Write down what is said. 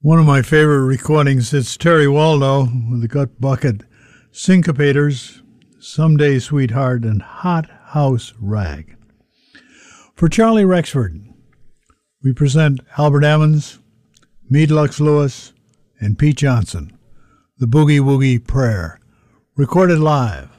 One of my favorite recordings, it's Terry Waldo with the Gut Bucket Syncopators, Someday Sweetheart, and Hot House Rag. For Charlie Rexford, we present Albert Emmons, Meade Lux Lewis, and Pete Johnson, the Boogie Woogie Prayer, recorded live